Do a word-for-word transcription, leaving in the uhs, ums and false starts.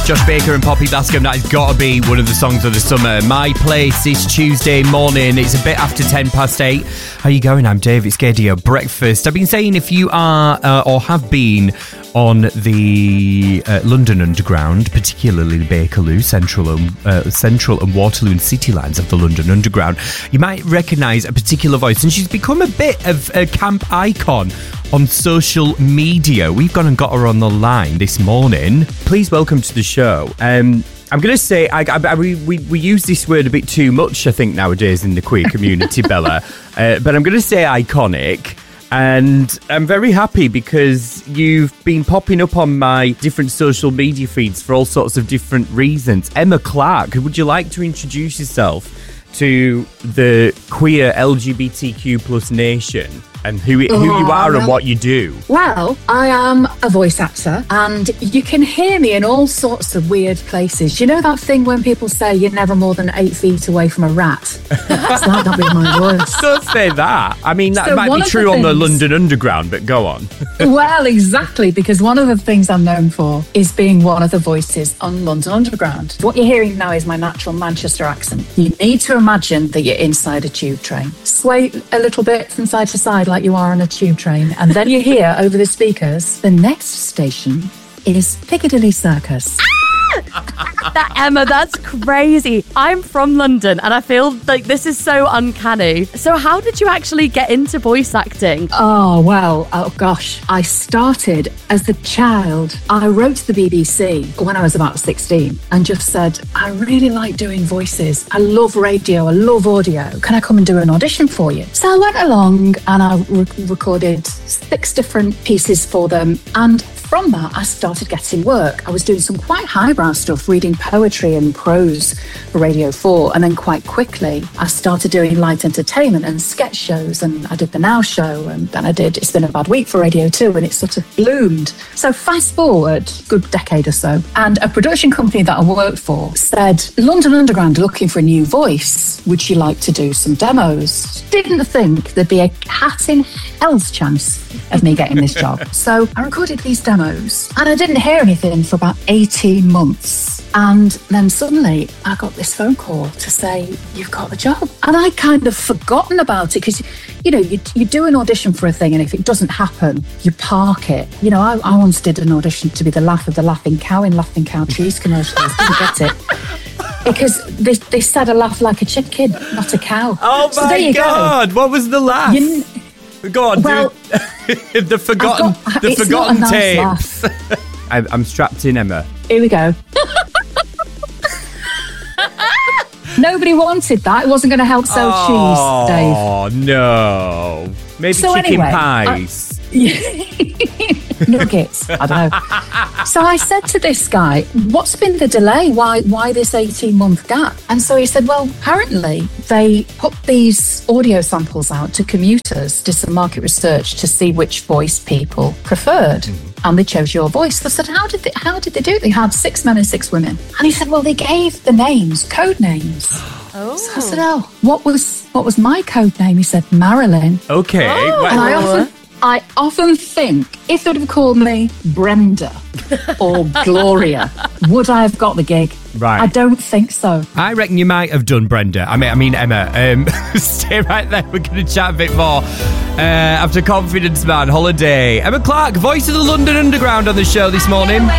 Josh Baker and Poppy Bascom. That has got to be one of the songs of the summer. My Place this Tuesday morning. It's a bit after ten past eight. How you going? I'm Dave. It's Gadio Breakfast. I've been saying if you are uh, or have been on the uh, London Underground, particularly the Bakerloo, Central and, uh, Central and Waterloo and City lines of the London Underground, you might recognise a particular voice, and she's become a bit of a camp icon on social media. We've gone and got her on the line this morning. Please welcome to the show. Um, I'm going to say, I, I, we, we, we use this word a bit too much, I think, nowadays in the queer community, Bella, uh, but I'm going to say iconic. And I'm very happy because you've been popping up on my different social media feeds for all sorts of different reasons. Emma Clark, would you like to introduce yourself to the queer L G B T Q plus nation and who, who oh, you are well, and what you do? Well, I am a voice actor and you can hear me in all sorts of weird places. You know that thing when people say you're never more than eight feet away from a rat? It's like that with my voice. Don't say that. I mean, that so might be true the on the London Underground, but go on. Well, exactly, because one of the things I'm known for is being one of the voices on London Underground. What you're hearing now is my natural Manchester accent. You need to imagine that you're inside a tube train. Sway a little bit from side to side like you are on a tube train, and then you hear over the speakers, the next station is Piccadilly Circus. That Emma, that's crazy. I'm from London and I feel like this is so uncanny. So how did you actually get into voice acting? Oh, well, oh gosh. I started as a child. I wrote to the B B C when I was about sixteen and just said, I really like doing voices. I love radio. I love audio. Can I come and do an audition for you? So I went along and I re- recorded six different pieces for them, and from that, I started getting work. I was doing some quite highbrow stuff, reading poetry and prose for Radio four. And then quite quickly, I started doing light entertainment and sketch shows. And I did The Now Show. And then I did It's Been a Bad Week for Radio two. And it sort of bloomed. So fast forward, good decade or so. And a production company that I worked for said, London Underground are looking for a new voice. Would you like to do some demos? Didn't think there'd be a cat in hell's chance of me getting this job. So I recorded these demos. And I didn't hear anything for about eighteen months. And then suddenly I got this phone call to say, you've got the job. And I kind of forgotten about it because, you know, you, you do an audition for a thing and if it doesn't happen, you park it. You know, I, I once did an audition to be the laugh of the Laughing Cow in Laughing Cow Trees commercials. Didn't get it. Because they, they said I laugh like a chicken, not a cow. Oh so my there you God, go. What was the laugh? You, Go on, well, dude. the forgotten, got, the forgotten nice tapes. I'm, I'm strapped in, Emma. Here we go. Nobody wanted that. It wasn't going to help sell oh, cheese, Dave. Oh no! Maybe so chicken anyway, pies. I, nuggets. I don't know. So I said to this guy, "What's been the delay? Why, why this eighteen-month gap?" And so he said, "Well, apparently they put these audio samples out to commuters, did some market research to see which voice people preferred." Mm. And they chose your voice. I said, how did they, how did they do it? They had six men and six women. And he said, well, they gave the names, code names. Oh. So I said, oh, what was what was my code name? He said, Marilyn. Okay. Oh. Well, and I often, I often think, if they would have called me Brenda or Gloria, would I have got the gig? Right. I don't think so. I reckon you might have done, Brenda. I mean, I mean Emma. Um, stay right there. We're going to chat a bit more uh, after Confidence Man Holiday. Emma Clark, voice of the London Underground on the show this morning.